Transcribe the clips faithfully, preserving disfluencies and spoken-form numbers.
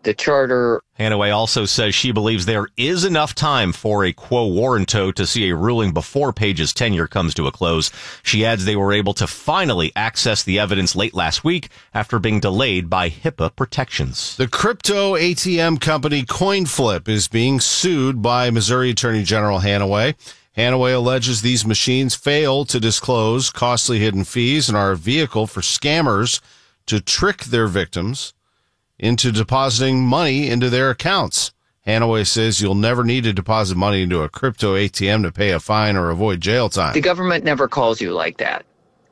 the charter. Hanaway also says she believes there is enough time for a quo warranto to see a ruling before Page's tenure comes to a close. She adds they were able to finally access the evidence late last week after being delayed by HIPAA protections. The crypto A T M company CoinFlip is being sued by Missouri Attorney General Hanaway. Hanaway alleges these machines fail to disclose costly hidden fees and are a vehicle for scammers to trick their victims into depositing money into their accounts. Hanaway says you'll never need to deposit money into a crypto A T M to pay a fine or avoid jail time. The government never calls you like that.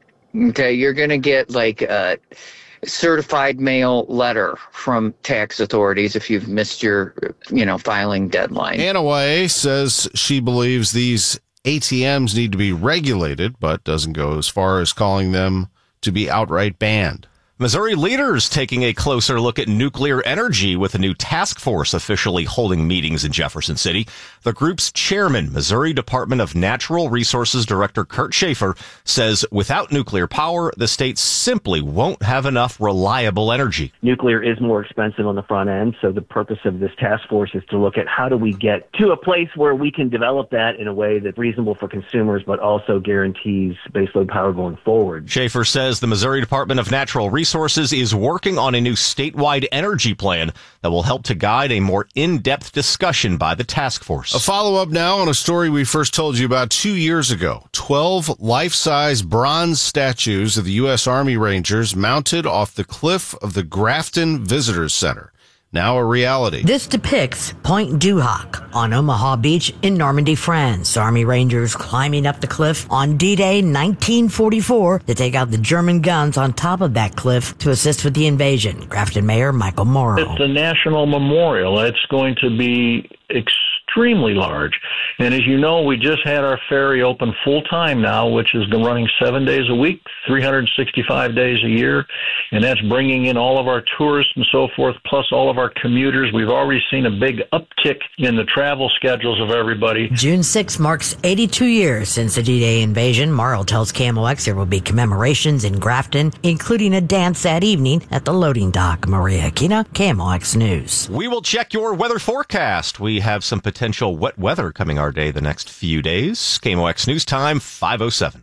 Okay, you're going to get like a certified mail letter from tax authorities if you've missed your, you know, filing deadline. Hanaway says she believes these A T Ms need to be regulated, but doesn't go as far as calling them to be outright banned. Missouri leaders taking a closer look at nuclear energy with a new task force officially holding meetings in Jefferson City. The group's chairman, Missouri Department of Natural Resources Director Kurt Schaefer, says without nuclear power, the state simply won't have enough reliable energy. Nuclear is more expensive on the front end, so the purpose of this task force is to look at how do we get to a place where we can develop that in a way that's reasonable for consumers, but also guarantees baseload power going forward. Schaefer says the Missouri Department of Natural Resources Resources is working on a new statewide energy plan that will help to guide a more in-depth discussion by the task force. A follow-up now on a story we first told you about two years ago. Twelve life-size bronze statues of the U S Army Rangers mounted off the cliff of the Grafton Visitors Center. Now a reality. This depicts Point Duhok on Omaha Beach in Normandy, France. Army Rangers climbing up the cliff on D-Day nineteen forty-four to take out the German guns on top of that cliff to assist with the invasion. Grafton Mayor Michael Morrow. It's a national memorial. It's going to be extremely large. And as you know, we just had our ferry open full time now, which has been running seven days a week, three hundred sixty-five days a year. And that's bringing in all of our tourists and so forth, plus all of our commuters. We've already seen a big uptick in the travel schedules of everybody. June sixth marks eighty-two years since the D-Day invasion. Morrow tells K M O X there will be commemorations in Grafton, including a dance that evening at the loading dock. Maria Aquina, K M O X News. We will check your weather forecast. We have some potential wet weather coming our day the next few days. K M O X News Time, five oh seven.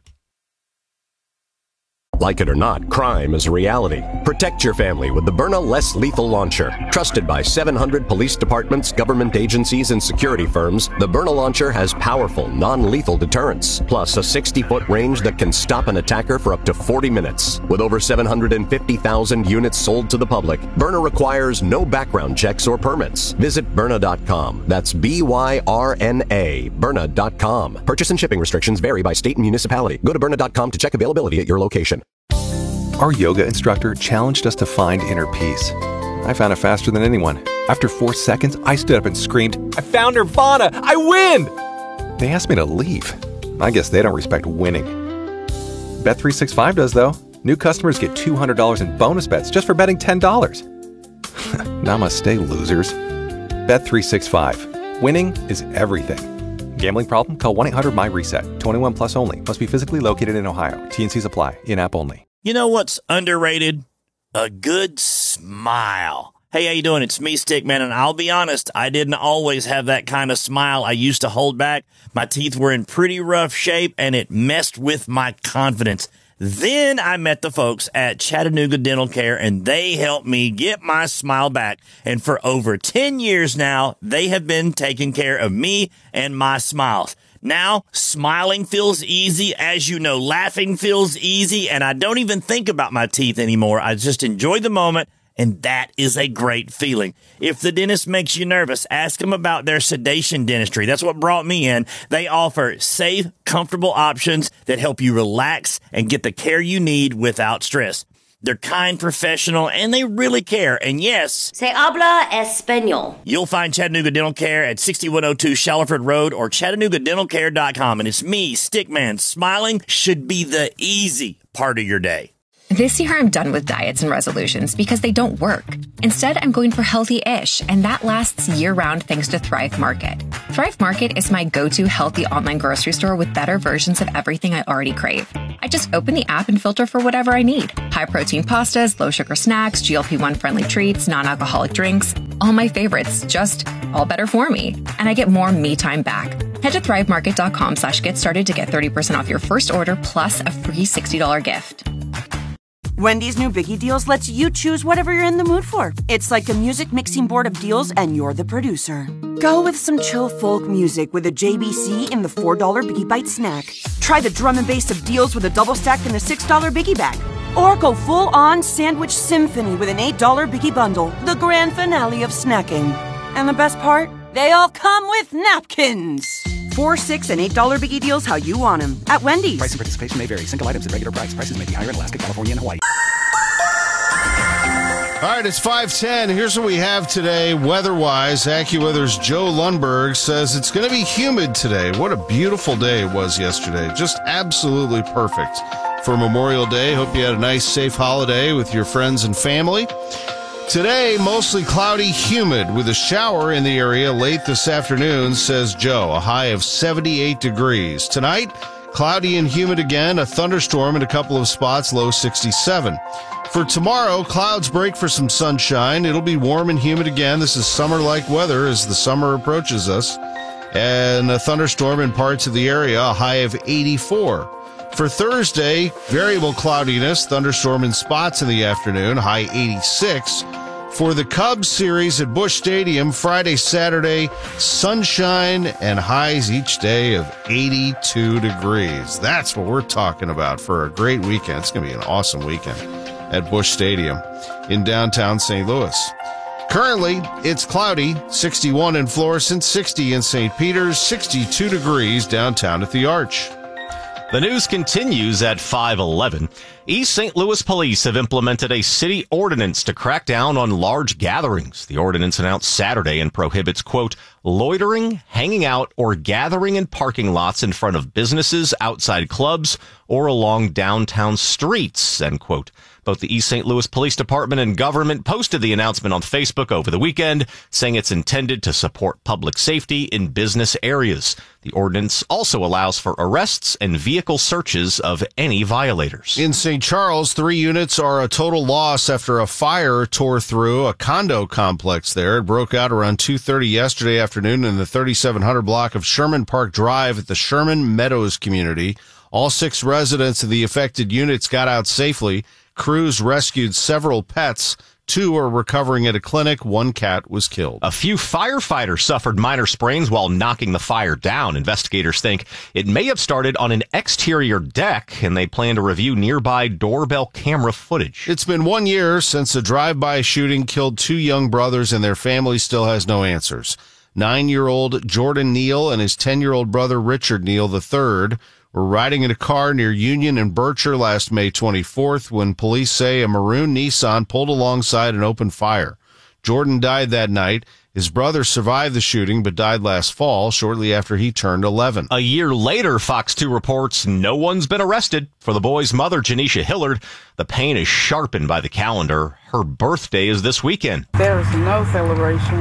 Like it or not, crime is a reality. Protect your family with the Byrna Less Lethal Launcher. Trusted by seven hundred police departments, government agencies, and security firms, the Byrna Launcher has powerful, non-lethal deterrence, plus a sixty-foot range that can stop an attacker for up to forty minutes. With over seven hundred fifty thousand units sold to the public, Byrna requires no background checks or permits. Visit Byrna dot com. That's B Y R N A, Byrna dot com. Purchase and shipping restrictions vary by state and municipality. Go to Byrna dot com to check availability at your location. Our yoga instructor challenged us to find inner peace. I found it faster than anyone. After four seconds, I stood up and screamed, "I found Nirvana! I win!" They asked me to leave. I guess they don't respect winning. Bet three sixty-five does, though. New customers get two hundred dollars in bonus bets just for betting ten dollars. Namaste, losers. Bet three sixty-five. Winning is everything. Gambling problem? Call one eight hundred my reset. twenty-one plus only. Must be physically located in Ohio. T and Cs apply. In-app only. You know what's underrated? A good smile. Hey, how you doing? It's me, Stickman, and I'll be honest, I didn't always have that kind of smile. I used to hold back. My teeth were in pretty rough shape, and it messed with my confidence. Then I met the folks at Chattanooga Dental Care, and they helped me get my smile back. And for over ten years now, they have been taking care of me and my smiles. Now, smiling feels easy. As you know, laughing feels easy, and I don't even think about my teeth anymore. I just enjoy the moment, and that is a great feeling. If the dentist makes you nervous, ask them about their sedation dentistry. That's what brought me in. They offer safe, comfortable options that help you relax and get the care you need without stress. They're kind, professional, and they really care. And yes, Se habla español. You'll find Chattanooga Dental Care at sixty-one oh two Shallowford Road or Chattanooga Dental Care dot com. And it's me, Stickman. Smiling should be the easy part of your day. This year, I'm done with diets and resolutions because they don't work. Instead, I'm going for healthy-ish, and that lasts year-round thanks to Thrive Market. Thrive Market is my go-to healthy online grocery store with better versions of everything I already crave. I just open the app and filter for whatever I need. High-protein pastas, low-sugar snacks, G L P one friendly treats, non-alcoholic drinks. All my favorites, just all better for me. And I get more me time back. Head to thrivemarket.com slash get started to get thirty percent off your first order plus a free sixty dollars gift. Wendy's new Biggie Deals lets you choose whatever you're in the mood for. It's like a music mixing board of deals, and you're the producer. Go with some chill folk music with a J B C in the four dollar Biggie Bite snack. Try the drum and bass of deals with a double stack in the six dollar Biggie Bag. Or go full-on sandwich symphony with an eight dollar Biggie Bundle, the grand finale of snacking. And the best part? They all come with napkins. Four, six, and eight dollar Biggie Deals how you want them at Wendy's. Price and participation may vary. Single items at regular price. Prices may be higher in Alaska, California, and Hawaii. All right, it's five ten. Here's what we have today weather-wise. AccuWeather's Joe Lundberg says it's going to be humid today. What a beautiful day it was yesterday. Just absolutely perfect for Memorial Day. Hope you had a nice, safe holiday with your friends and family. Today, mostly cloudy, humid, with a shower in the area late this afternoon, says Joe. A high of seventy-eight degrees. Tonight, cloudy and humid again, a thunderstorm in a couple of spots, low sixty-seven. For tomorrow, clouds break for some sunshine. It'll be warm and humid again. This is summer-like weather as the summer approaches us. And a thunderstorm in parts of the area, a high of eighty-four. For Thursday, variable cloudiness, thunderstorm in spots in the afternoon, high eighty-six. For the Cubs series at Busch Stadium, Friday, Saturday, sunshine and highs each day of eighty-two degrees. That's what we're talking about for a great weekend. It's going to be an awesome weekend at Busch Stadium in downtown Saint Louis. Currently, it's cloudy, sixty-one in Florissant, sixty in Saint Peters, sixty-two degrees downtown at the Arch. The news continues at five eleven. East Saint Louis police have implemented a city ordinance to crack down on large gatherings. The ordinance announced Saturday and prohibits, quote, loitering, hanging out, or gathering in parking lots in front of businesses, outside clubs, or along downtown streets, end quote. Both the East Saint Louis Police Department and government posted the announcement on Facebook over the weekend, saying it's intended to support public safety in business areas. The ordinance also allows for arrests and vehicle searches of any violators. In Saint Charles, three units are a total loss after a fire tore through a condo complex there. It broke out around two thirty yesterday afternoon in the thirty-seven hundred block of Sherman Park Drive at the Sherman Meadows community. All six residents of the affected units got out safely. Crews rescued several pets. Two are recovering at a clinic. One cat was killed. A few firefighters suffered minor sprains while knocking the fire down. Investigators think it may have started on an exterior deck, and they plan to review nearby doorbell camera footage. It's been one year since a drive-by shooting killed two young brothers, and their family still has no answers. Nine-year-old Jordan Neal and his ten-year-old brother Richard Neal the third were riding in a car near Union and Bircher last May twenty-fourth when police say a maroon Nissan pulled alongside and opened fire. Jordan died that night. His brother survived the shooting but died last fall, shortly after he turned eleven. A year later, Fox two reports no one's been arrested. For the boy's mother, Janisha Hillard, the pain is sharpened by the calendar. Her birthday is this weekend. There is no celebration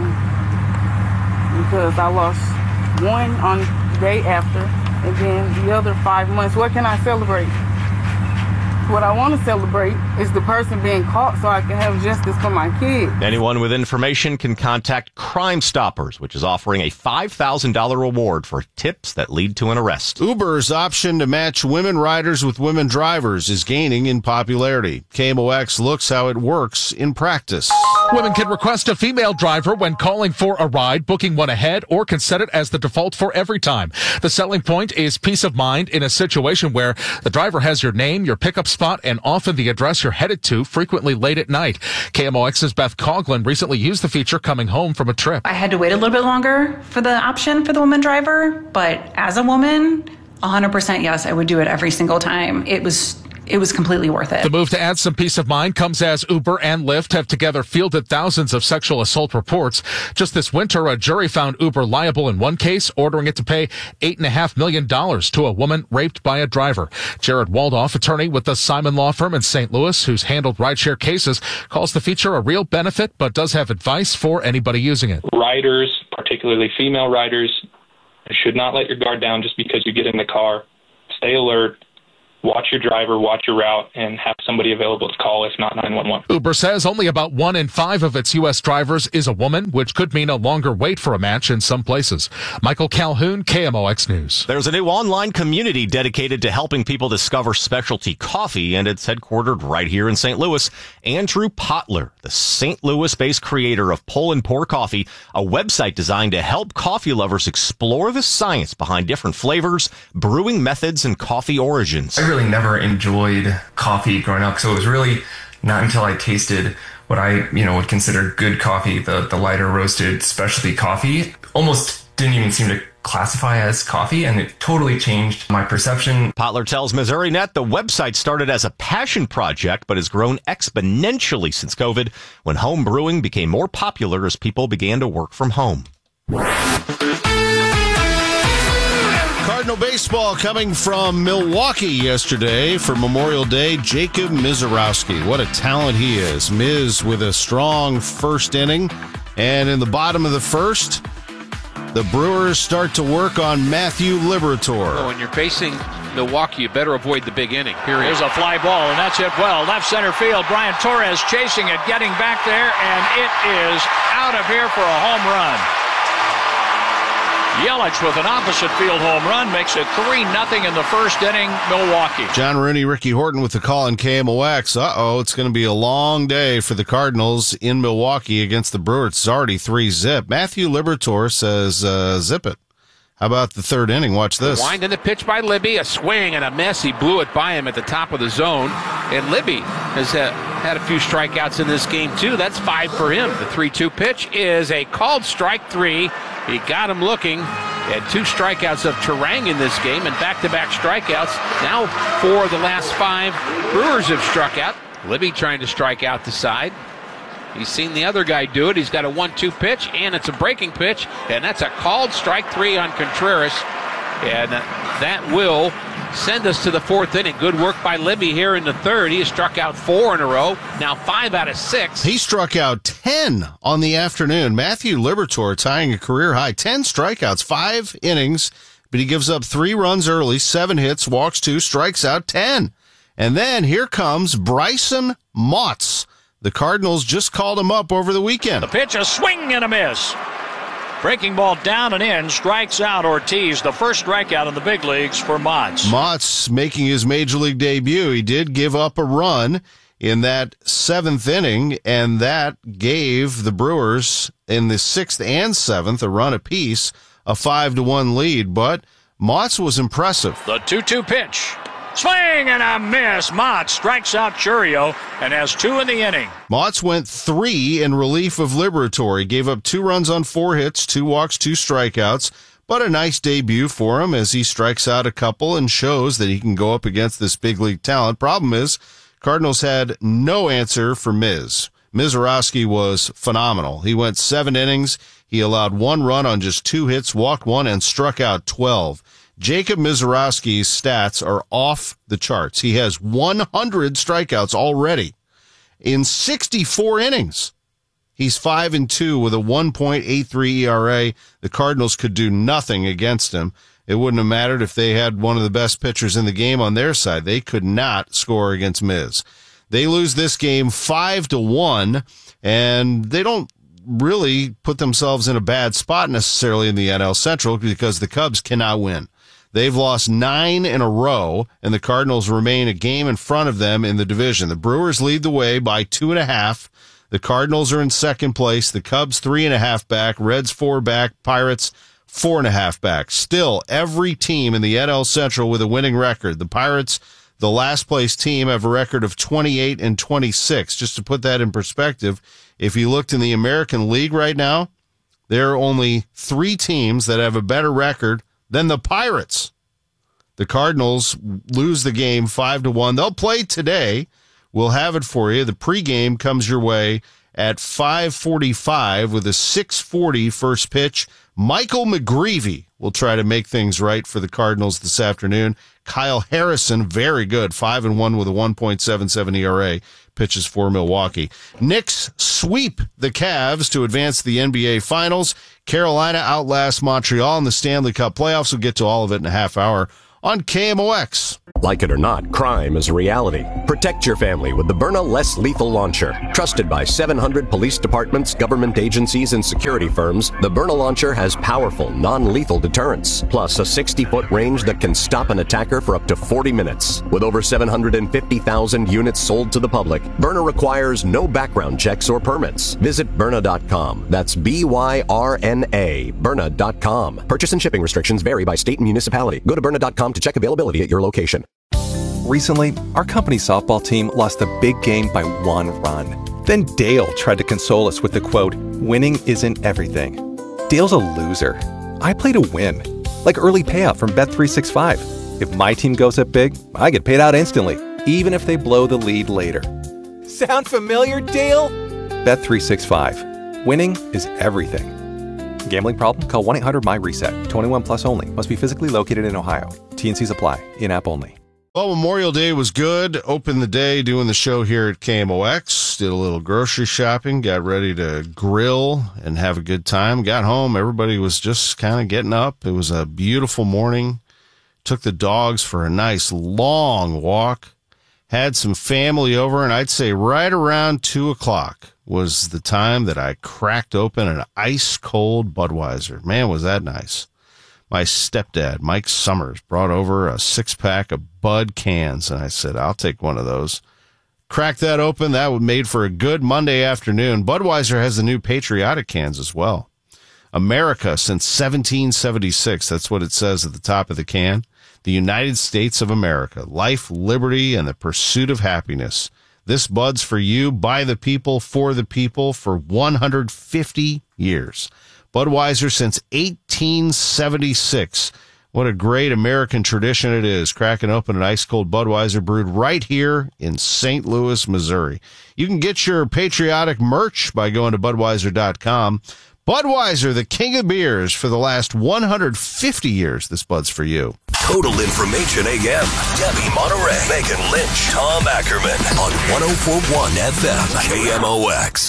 because I lost one on the day after. And then the other five months, what can I celebrate? What I want to celebrate is the person being caught so I can have justice for my kids. Anyone with information can contact Crime Stoppers, which is offering a five thousand dollars reward for tips that lead to an arrest. Uber's option to match women riders with women drivers is gaining in popularity. K M O X looks how it works in practice. Women can request a female driver when calling for a ride, booking one ahead, or can set it as the default for every time. The selling point is peace of mind in a situation where the driver has your name, your pickup spot, and often the address you're headed to, frequently late at night. K M O X's Beth Coughlin recently used the feature coming home from a trip. I had to wait a little bit longer for the option for the woman driver, but as a woman, one hundred percent yes, I would do it every single time. It was It was completely worth it. The move to add some peace of mind comes as Uber and Lyft have together fielded thousands of sexual assault reports. Just this winter, a jury found Uber liable in one case, ordering it to pay eight point five million dollars to a woman raped by a driver. Jared Waldoff, attorney with the Simon Law Firm in Saint Louis, who's handled rideshare cases, calls the feature a real benefit, but does have advice for anybody using it. Riders, particularly female riders, should not let your guard down just because you get in the car. Stay alert. watch your driver, watch your route, and have somebody available to call, if not nine one one. Uber says only about one in five of its U S drivers is a woman, which could mean a longer wait for a match in some places. Michael Calhoun, K M O X News. There's a new online community dedicated to helping people discover specialty coffee, and it's headquartered right here in Saint Louis. Andrew Potler, the Saint Louis-based creator of Pull and Pour Coffee, a website designed to help coffee lovers explore the science behind different flavors, brewing methods, and coffee origins. I really never enjoyed coffee growing up, so it was really not until I tasted what I, you know, would consider good coffee, the, the lighter roasted specialty coffee, almost didn't even seem to classify as coffee, and it totally changed my perception. Potler tells Missouri Net the website started as a passion project, but has grown exponentially since COVID, when home brewing became more popular as people began to work from home. Cardinal baseball coming from Milwaukee yesterday for Memorial Day. Jacob Misiorowski, what a talent he is. Miz with a strong first inning, and in the bottom of the first, the Brewers start to work on Matthew Liberatore. Well, when you're facing Milwaukee, you better avoid the big inning, period. Here's a fly ball, and that's hit well. Left center field, Brian Torres chasing it, getting back there, and it is out of here for a home run. Yelich with an opposite field home run makes it three nothing in the first inning, Milwaukee. John Rooney, Ricky Horton with the call in K M O X. Uh-oh, it's going to be a long day for the Cardinals in Milwaukee against the Brewers. It's already three zip. Matthew Liberatore says uh, zip it. How about the third inning? Watch this. Wind in the pitch by Libby, a swing and a miss. He blew it by him at the top of the zone. And Libby has uh, had a few strikeouts in this game, too. That's five for him. The three two pitch is a called strike three. He got him looking. He had two strikeouts of Turang in this game and back-to-back strikeouts. Now four of the last five Brewers have struck out. Libby trying to strike out the side. He's seen the other guy do it. He's got a one two pitch, and it's a breaking pitch, and that's a called strike three on Contreras. And that will send us to the fourth inning. Good work by Libby here in the third. He has struck out four in a row, now five out of six. He struck out ten on the afternoon. Matthew Liberatore tying a career high, ten strikeouts, five innings, but he gives up three runs early, seven hits, walks two, strikes out ten. And then here comes Bryson Motts. The Cardinals just called him up over the weekend. The pitch, a swing and a miss. Breaking ball down and in, strikes out Ortiz, the first strikeout in the big leagues for Motts. Motts making his major league debut. He did give up a run in that seventh inning, and that gave the Brewers in the sixth and seventh a run apiece, a five to one lead. But Motts was impressive. The two two pitch. Swing and a miss. Motts strikes out Churio and has two in the inning. Motts went three in relief of Liberatore. He gave up two runs on four hits, two walks, two strikeouts, but a nice debut for him as he strikes out a couple and shows that he can go up against this big league talent. Problem is, Cardinals had no answer for Miz. Misiorowski was phenomenal. He went seven innings. He allowed one run on just two hits, walked one, and struck out twelve. Jacob Misiorowski's stats are off the charts. He has one hundred strikeouts already in sixty-four innings. He's five and two with a one point eight three E R A. The Cardinals could do nothing against him. It wouldn't have mattered if they had one of the best pitchers in the game on their side. They could not score against Miz. They lose this game five to one, and they don't really put themselves in a bad spot necessarily in the N L Central because the Cubs cannot win. They've lost nine in a row, and the Cardinals remain a game in front of them in the division. The Brewers lead the way by two and a half. The Cardinals are in second place. The Cubs three and a half back. Reds four back. Pirates four and a half back. Still, every team in the N L Central with a winning record. The Pirates, the last place team, have a record of twenty-eight and twenty-six. Just to put that in perspective, if you looked in the American League right now, there are only three teams that have a better record than the Pirates. The Cardinals lose the game five to one. They'll play today. We'll have it for you. The pregame comes your way at five forty-five with a six forty first pitch. Michael McGreevy will try to make things right for the Cardinals this afternoon. Kyle Harrison, very good, five and one with a one point seven seven E R A, pitches for Milwaukee. Knicks sweep the Cavs to advance to the N B A Finals. Carolina outlasts Montreal in the Stanley Cup playoffs. We'll get to all of it in a half hour on K M O X. Like it or not, crime is a reality. Protect your family with the Byrna Less Lethal Launcher. Trusted by seven hundred police departments, government agencies, and security firms, the Byrna Launcher has powerful, non-lethal deterrence, plus a sixty-foot range that can stop an attacker for up to forty minutes. With over seven hundred fifty thousand units sold to the public, Byrna requires no background checks or permits. Visit Byrna dot com. That's B Y R N A, Byrna dot com. Purchase and shipping restrictions vary by state and municipality. Go to Byrna dot com to check availability at your location. Recently, our company softball team lost a big game by one run. Then Dale tried to console us with the quote, "Winning isn't everything." Dale's a loser. I play to win. Like early payout from Bet three sixty-five. If my team goes up big, I get paid out instantly, even if they blow the lead later. Sound familiar, Dale? Bet three sixty-five. Winning is everything. Gambling problem? Call one eight hundred M Y reset. twenty-one plus only. Must be physically located in Ohio. T N Cs apply. In-app only. Well, Memorial Day was good. Opened the day doing the show here at K M O X. Did a little grocery shopping. Got ready to grill and have a good time. Got home. Everybody was just kind of getting up. It was a beautiful morning. Took the dogs for a nice long walk. Had some family over, and I'd say right around two o'clock was the time that I cracked open an ice-cold Budweiser. Man, was that nice. My stepdad, Mike Summers, brought over a six-pack of Bud cans, and I said, I'll take one of those. Cracked that open. That was made for a good Monday afternoon. Budweiser has the new patriotic cans as well. America since seventeen seventy-six. That's what it says at the top of the can. The United States of America. Life, liberty, and the pursuit of happiness. This Bud's for you, by the people, for the people, for one hundred fifty years. Budweiser since eighteen seventy-six. What a great American tradition it is, cracking open an ice-cold Budweiser brewed right here in Saint Louis, Missouri. You can get your patriotic merch by going to Budweiser dot com. Budweiser, the king of beers for the last one hundred fifty years. This Bud's for you. Total Information A M. Debbie Monterey, Megan Lynch, Tom Ackerman on one oh four point one F M K M O X.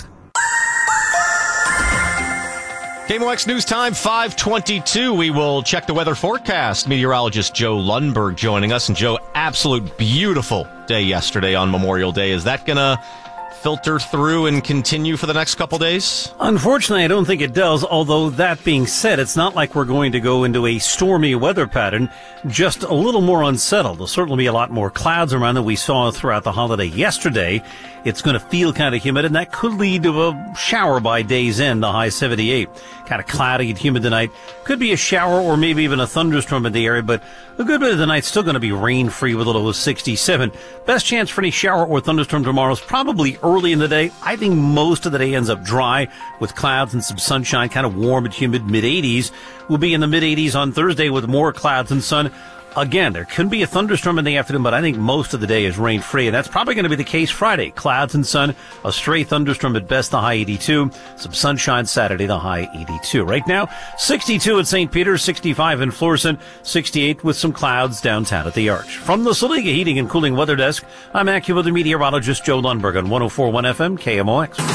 K M O X News Time, five twenty-two. We will check the weather forecast. Meteorologist Joe Lundberg joining us. And Joe, absolute beautiful day yesterday on Memorial Day. Is that going to filter through and continue for the next couple days? Unfortunately, I don't think it does, although that being said, it's not like we're going to go into a stormy weather pattern, just a little more unsettled. There'll certainly be a lot more clouds around than we saw throughout the holiday yesterday. It's going to feel kind of humid, and that could lead to a shower by day's end, the high seventy-eight. Kind of cloudy and humid tonight. Could be a shower or maybe even a thunderstorm in the area, but a good bit of the night's still going to be rain-free with a low of sixty-seven. Best chance for any shower or thunderstorm tomorrow is probably early in the day. I think most of the day ends up dry with clouds and some sunshine, kind of warm and humid, mid-eighties. We'll be in the mid-eighties on Thursday with more clouds and sun. Again, there could be a thunderstorm in the afternoon, but I think most of the day is rain-free, and that's probably going to be the case Friday. Clouds and sun, a stray thunderstorm at best, the high eighty-two. Some sunshine Saturday, the high eighty-two. Right now, sixty-two at Saint Peter's, sixty-five in Florissant, sixty-eight with some clouds downtown at the Arch. From the Saliga Heating and Cooling Weather Desk, I'm AccuWeather meteorologist Joe Lundberg on one oh four point one F M K M O X.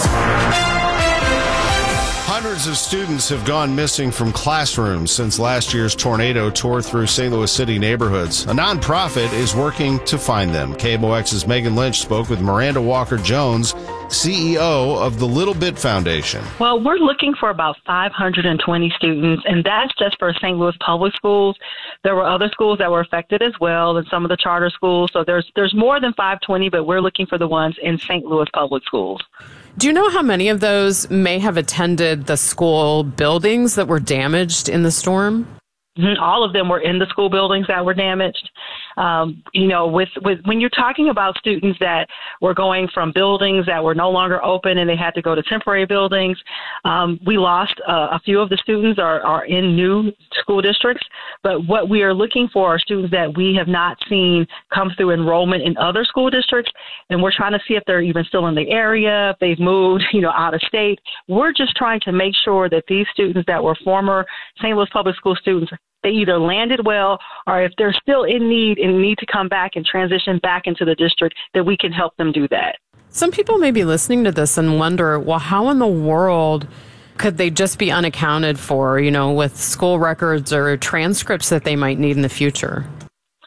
Hundreds of students have gone missing from classrooms since last year's tornado tore through Saint Louis City neighborhoods. A nonprofit is working to find them. K M O X's Megan Lynch spoke with Miranda Walker-Jones, C E O of the Little Bit Foundation. Well, we're looking for about five hundred twenty students, and that's just for Saint Louis Public Schools. There were other schools that were affected as well, and some of the charter schools. So there's there's more than five hundred twenty, but we're looking for the ones in Saint Louis Public Schools. Do you know how many of those may have attended the school buildings that were damaged in the storm? Mm-hmm. All of them were in the school buildings that were damaged. Um, you know, with, with when you're talking about students that were going from buildings that were no longer open and they had to go to temporary buildings, um, we lost uh, a few of the students are, are in new school districts. But what we are looking for are students that we have not seen come through enrollment in other school districts, and we're trying to see if they're even still in the area, if they've moved, you know, out of state. We're just trying to make sure that these students that were former Saint Louis Public School students, they either landed well, or if they're still in need and need to come back and transition back into the district, that we can help them do that. Some people may be listening to this and wonder, well, how in the world could they just be unaccounted for, you know, with school records or transcripts that they might need in the future?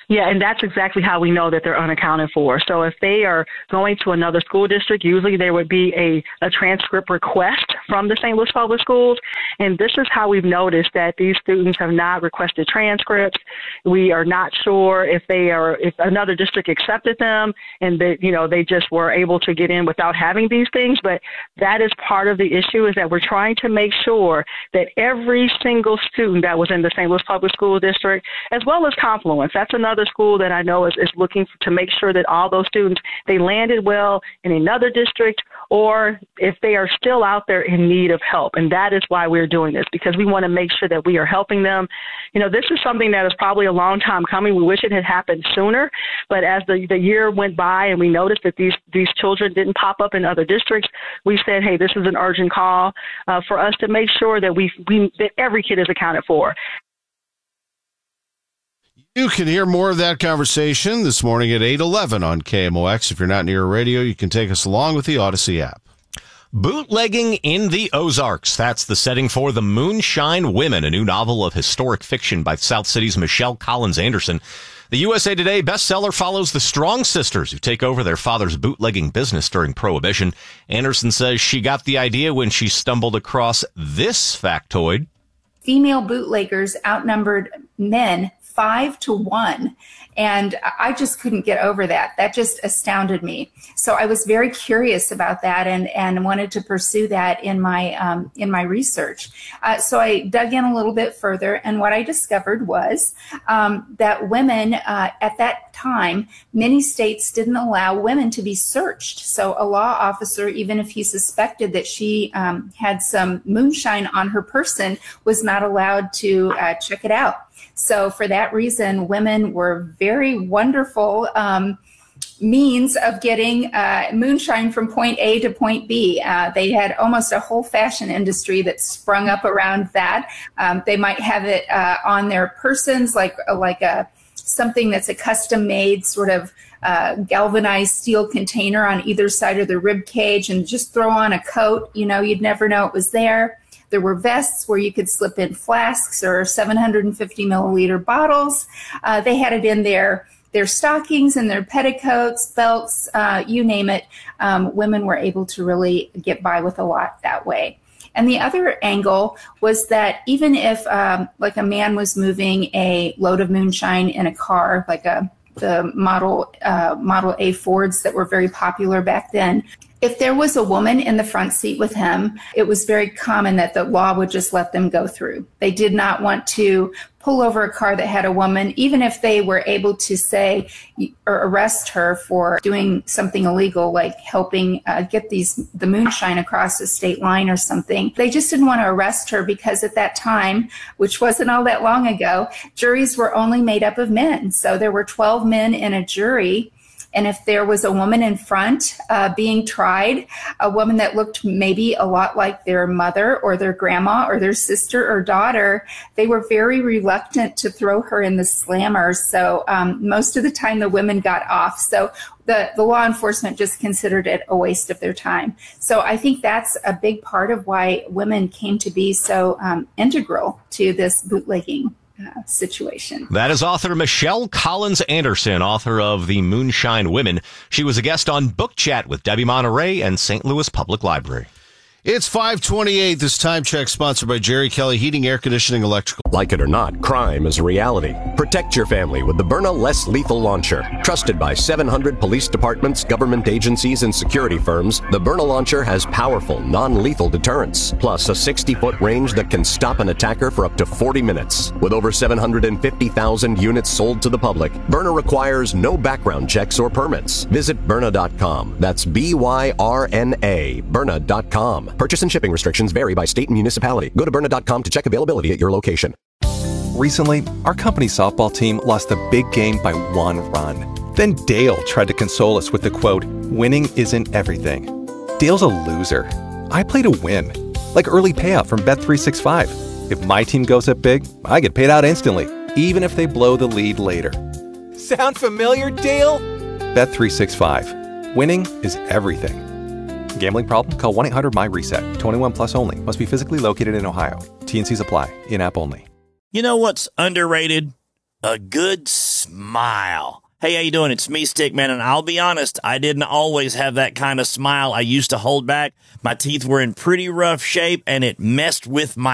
Yeah, and that's exactly how we know that they're unaccounted for. So if they are going to another school district, usually there would be a, a transcript request from the Saint Louis Public Schools. And this is how we've noticed that these students have not requested transcripts. We are not sure if they are, if another district accepted them and that, you know, they just were able to get in without having these things. But that is part of the issue, is that we're trying to make sure that every single student that was in the Saint Louis Public School District, as well as Confluence, that's another school that I know is, is looking to make sure that all those students, they landed well in another district, or if they are still out there in need of help. And that is why we're doing this, because we want to make sure that we are helping them. You know, this is something that is probably a long time coming. We wish it had happened sooner, but as the, the year went by and we noticed that these, these children didn't pop up in other districts, we said, hey, this is an urgent call uh, for us to make sure that we, we that every kid is accounted for. You can hear more of that conversation this morning at eight eleven on K M O X. If you're not near a radio, you can take us along with the Odyssey app. Bootlegging in the Ozarks. That's the setting for The Moonshine Women, a new novel of historic fiction by South City's Michelle Collins Anderson. The U S A Today bestseller follows the Strong sisters who take over their father's bootlegging business during Prohibition. Anderson says she got the idea when she stumbled across this factoid. Female bootleggers outnumbered men five to one. And I just couldn't get over that. That just astounded me. So I was very curious about that and, and wanted to pursue that in my um, in my research. Uh, so I dug in a little bit further, and what I discovered was um, that women uh, at that time, many states didn't allow women to be searched. So a law officer, even if he suspected that she um, had some moonshine on her person, was not allowed to uh, check it out. So for that reason, women were very wonderful um, means of getting uh, moonshine from point A to point B. Uh, they had almost a whole fashion industry that sprung up around that. Um, they might have it uh, on their persons, like like a something that's a custom-made sort of uh, galvanized steel container on either side of the rib cage, and just throw on a coat. You know, you'd never know it was there. There were vests where you could slip in flasks or seven hundred fifty milliliter bottles. Uh, they had it in their, their stockings and their petticoats, belts, uh, you name it. Um, women were able to really get by with a lot that way. And the other angle was that even if um, like a man was moving a load of moonshine in a car, like a the model uh, Model A Fords that were very popular back then, if there was a woman in the front seat with him, it was very common that the law would just let them go through. They did not want to pull over a car that had a woman, even if they were able to say or arrest her for doing something illegal, like helping uh, get these the moonshine across the state line or something. They just didn't want to arrest her because at that time, which wasn't all that long ago, juries were only made up of men. So there were twelve men in a jury. And if there was a woman in front uh, being tried, a woman that looked maybe a lot like their mother or their grandma or their sister or daughter, they were very reluctant to throw her in the slammer. So um, most of the time the women got off. So the, the law enforcement just considered it a waste of their time. So I think that's a big part of why women came to be so um, integral to this bootlegging Uh, situation. That is author Michelle Collins Anderson, author of The Moonshine Women. She was a guest on Book Chat with Debbie Monterey and Saint Louis Public Library. It's five twenty-eight. This time check sponsored by Jerry Kelly Heating, Air Conditioning, Electrical. Like it or not, crime is a reality. Protect your family with the Byrna Less Lethal Launcher. Trusted by seven hundred police departments, government agencies, and security firms, the Byrna Launcher has powerful, non-lethal deterrence, plus a sixty-foot range that can stop an attacker for up to forty minutes. With over seven hundred fifty thousand units sold to the public, Byrna requires no background checks or permits. Visit Byrna dot com. That's B Y R N A, Byrna dot com. Purchase and shipping restrictions vary by state and municipality. Go to Byrna dot com to check availability at your location. Recently, our company softball team lost a big game by one run. Then Dale tried to console us with the quote, "Winning isn't everything." Dale's a loser. I play to win. Like early payout from Bet three sixty-five. If my team goes up big, I get paid out instantly, even if they blow the lead later. Sound familiar, Dale? Bet three sixty-five. Winning is everything. Gambling problem? Call one eight hundred M Y reset. twenty-one plus only. Must be physically located in Ohio. T and C's apply. In-app only. You know what's underrated? a good smile. Hey, how you doing? It's me, Stickman, and I'll be honest, I didn't always have that kind of smile. I used to hold back. My teeth were in pretty rough shape, and it messed with my